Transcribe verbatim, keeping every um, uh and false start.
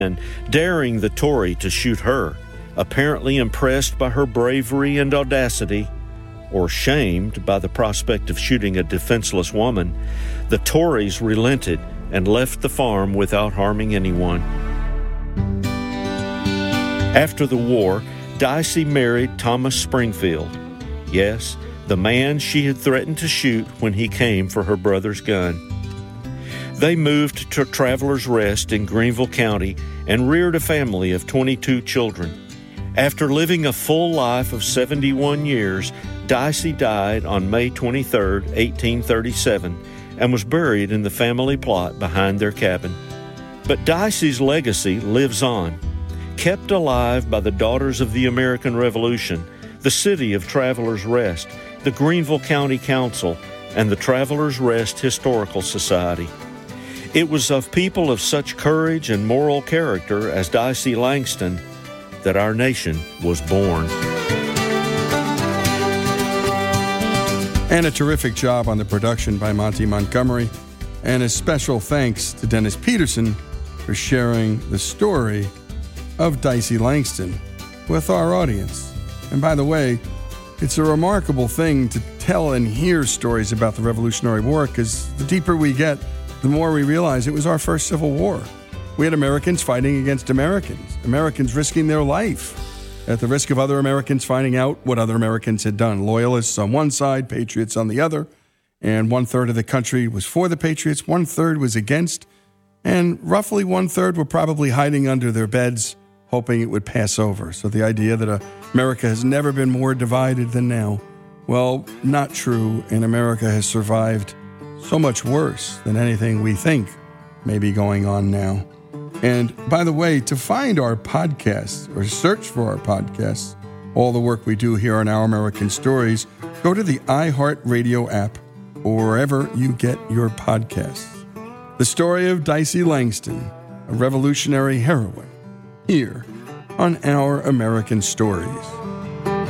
and daring the Tory to shoot her. Apparently impressed by her bravery and audacity, or shamed by the prospect of shooting a defenseless woman, the Tories relented and left the farm without harming anyone. After the war, Dicey married Thomas Springfield. Yes, the man she had threatened to shoot when he came for her brother's gun. They moved to Travelers Rest in Greenville County and reared a family of twenty-two children. After living a full life of seventy-one years, Dicey died on May twenty-third, eighteen thirty-seven, and was buried in the family plot behind their cabin. But Dicey's legacy lives on, kept alive by the Daughters of the American Revolution, the City of Travelers Rest, the Greenville County Council, and the Travelers Rest Historical Society. It was of people of such courage and moral character as Dicey Langston that our nation was born. And a terrific job on the production by Monty Montgomery. And a special thanks to Dennis Peterson for sharing the story of Dicey Langston with our audience. And by the way, it's a remarkable thing to tell and hear stories about the Revolutionary War, because the deeper we get, the more we realize it was our first Civil War. We had Americans fighting against Americans, Americans risking their life at the risk of other Americans finding out what other Americans had done. Loyalists on one side, patriots on the other, and one-third of the country was for the patriots, one-third was against, and roughly one-third were probably hiding under their beds, hoping it would pass over. So the idea that uh, America has never been more divided than now, well, not true, and America has survived so much worse than anything we think may be going on now. And by the way, to find our podcasts or search for our podcasts, all the work we do here on Our American Stories, go to the iHeartRadio app or wherever you get your podcasts. The story of Dicey Langston, a revolutionary heroine, here on Our American Stories.